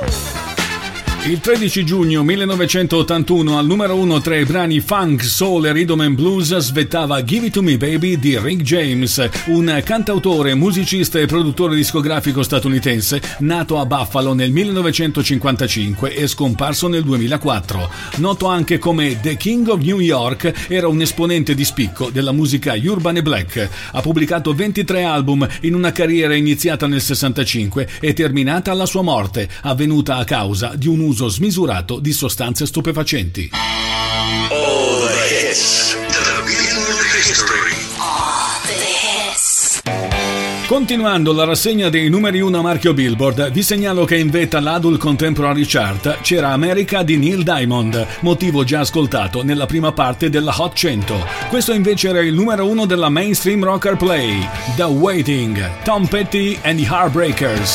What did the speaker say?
Il 13 giugno 1981 al numero 1 tra i brani funk, soul e rhythm and blues svettava Give It To Me Baby di Rick James, un cantautore, musicista e produttore discografico statunitense nato a Buffalo nel 1955 e scomparso nel 2004. Noto anche come The King of New York, era un esponente di spicco della musica urban e black. Ha pubblicato 23 album in una carriera iniziata nel 65 e terminata alla sua morte, avvenuta a causa di un uso smisurato di sostanze stupefacenti. All the hits. The Beatles history. All the hits. Continuando la rassegna dei numeri 1 a marchio Billboard, vi segnalo che in vetta all'Adult Contemporary Chart c'era America di Neil Diamond, motivo già ascoltato nella prima parte della Hot 100. Questo invece era il numero 1 della Mainstream Rocker Play, The Waiting, Tom Petty and the Heartbreakers.